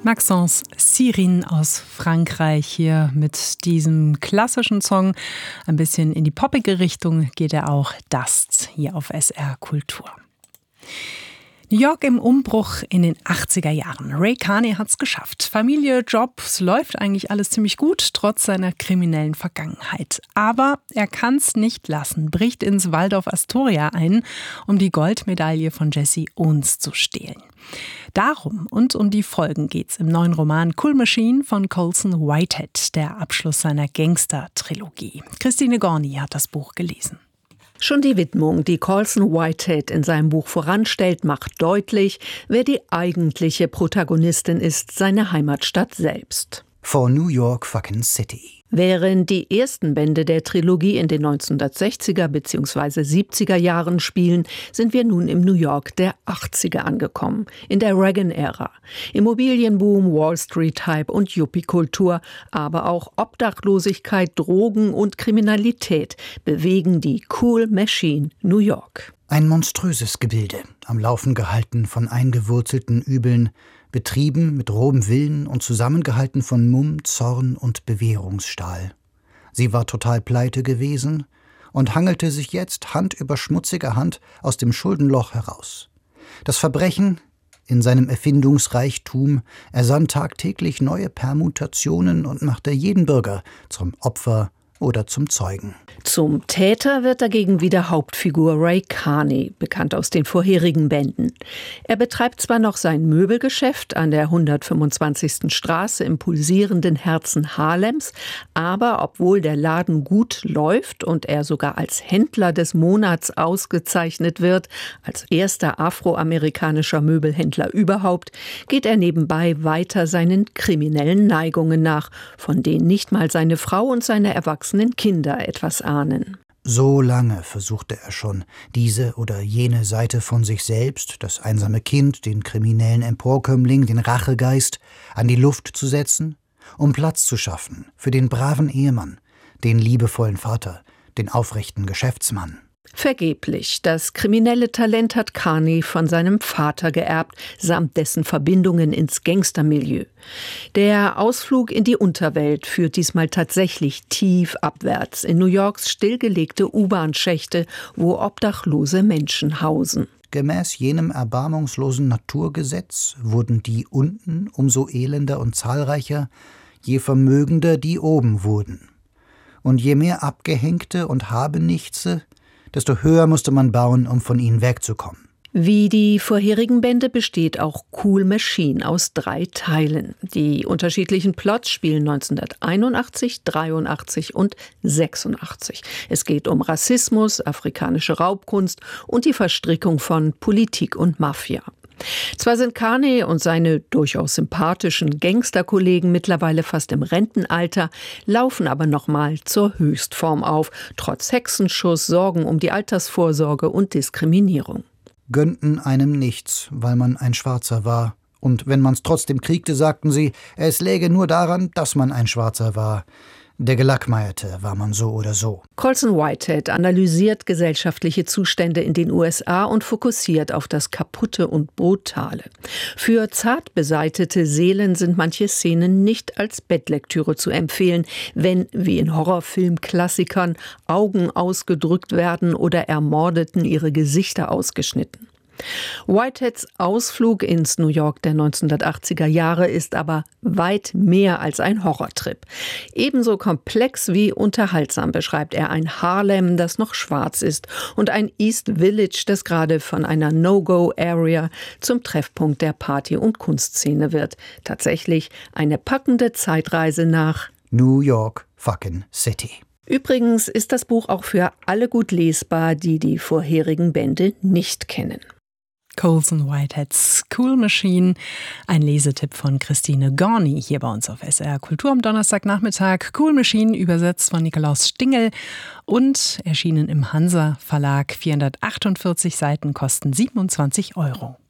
Maxence Sirin aus Frankreich hier mit diesem klassischen Song. Ein bisschen in die poppige Richtung geht er auch. Dust hier auf SR Kultur. New York im Umbruch in den 80er Jahren. Ray Carney hat's geschafft. Familie, Jobs, läuft eigentlich alles ziemlich gut, trotz seiner kriminellen Vergangenheit. Aber er kann's nicht lassen, bricht ins Waldorf Astoria ein, um die Goldmedaille von Jesse Owens zu stehlen. Darum und um die Folgen geht's im neuen Roman Cool Machine von Colson Whitehead, der Abschluss seiner Gangster-Trilogie. Christine Gorni hat das Buch gelesen. Schon die Widmung, die Colson Whitehead in seinem Buch voranstellt, macht deutlich, wer die eigentliche Protagonistin ist, seine Heimatstadt selbst. For New York fucking City. Während die ersten Bände der Trilogie in den 1960er bzw. 70er Jahren spielen, sind wir nun im New York der 80er angekommen, in der Reagan-Ära. Immobilienboom, Wall Street-Hype und Yuppie-Kultur, aber auch Obdachlosigkeit, Drogen und Kriminalität bewegen die Cool Machine New York. Ein monströses Gebilde, am Laufen gehalten von eingewurzelten Übeln, betrieben mit rohem Willen und zusammengehalten von Mumm, Zorn und Bewährungsstahl. Sie war total pleite gewesen und hangelte sich jetzt Hand über schmutzige Hand aus dem Schuldenloch heraus. Das Verbrechen in seinem Erfindungsreichtum ersann tagtäglich neue Permutationen und machte jeden Bürger zum Opfer oder zum Zeugen. Zum Täter wird dagegen wieder Hauptfigur Ray Carney, bekannt aus den vorherigen Bänden. Er betreibt zwar noch sein Möbelgeschäft an der 125. Straße im pulsierenden Herzen Harlems, aber obwohl der Laden gut läuft und er sogar als Händler des Monats ausgezeichnet wird, als erster afroamerikanischer Möbelhändler überhaupt, geht er nebenbei weiter seinen kriminellen Neigungen nach, von denen nicht mal seine Frau und seine erwachsenen Kinder etwas ahnen. So lange versuchte er schon, diese oder jene Seite von sich selbst, das einsame Kind, den kriminellen Emporkömmling, den Rachegeist, an die Luft zu setzen, um Platz zu schaffen für den braven Ehemann, den liebevollen Vater, den aufrechten Geschäftsmann. Vergeblich. Das kriminelle Talent hat Carney von seinem Vater geerbt, samt dessen Verbindungen ins Gangstermilieu. Der Ausflug in die Unterwelt führt diesmal tatsächlich tief abwärts in New Yorks stillgelegte U-Bahn-Schächte, wo obdachlose Menschen hausen. Gemäß jenem erbarmungslosen Naturgesetz wurden die unten umso elender und zahlreicher, je vermögender die oben wurden. Und je mehr Abgehängte und Habenichtse, desto höher musste man bauen, um von ihnen wegzukommen. Wie die vorherigen Bände besteht auch Cool Machine aus 3 Teilen. Die unterschiedlichen Plots spielen 1981, 83 und 86. Es geht um Rassismus, afrikanische Raubkunst und die Verstrickung von Politik und Mafia. Zwar sind Carney und seine durchaus sympathischen Gangsterkollegen mittlerweile fast im Rentenalter, laufen aber nochmal zur Höchstform auf, trotz Hexenschuss, Sorgen um die Altersvorsorge und Diskriminierung. Gönnten einem nichts, weil man ein Schwarzer war. Und wenn man's trotzdem kriegte, sagten sie, es läge nur daran, dass man ein Schwarzer war. Der Gelackmeierte war man so oder so. Colson Whitehead analysiert gesellschaftliche Zustände in den USA und fokussiert auf das Kaputte und Brutale. Für zart beseitete Seelen sind manche Szenen nicht als Bettlektüre zu empfehlen, wenn, wie in Horrorfilmklassikern, Augen ausgedrückt werden oder Ermordeten ihre Gesichter ausgeschnitten. Whiteheads Ausflug ins New York der 1980er Jahre ist aber weit mehr als ein Horrortrip. Ebenso komplex wie unterhaltsam beschreibt er ein Harlem, das noch schwarz ist, und ein East Village, das gerade von einer No-Go-Area zum Treffpunkt der Party- und Kunstszene wird. Tatsächlich eine packende Zeitreise nach New York fucking City. Übrigens ist das Buch auch für alle gut lesbar, die die vorherigen Bände nicht kennen. Colson Whiteheads Cool Machine, ein Lesetipp von Christine Gorni hier bei uns auf SR Kultur am Donnerstagnachmittag. Cool Machine, übersetzt von Nikolaus Stingel und erschienen im Hansa Verlag. 448 Seiten, kosten 27 €.